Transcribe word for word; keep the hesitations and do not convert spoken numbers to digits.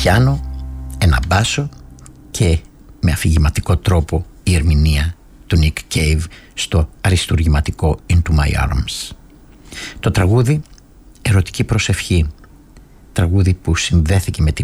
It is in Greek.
πιάνο, ένα μπάσο και με αφηγηματικό τρόπο η ερμηνεία του Nick Cave στο αριστουργηματικό Into My Arms. Το τραγούδι «Ερωτική προσευχή», τραγούδι που συνδέθηκε με την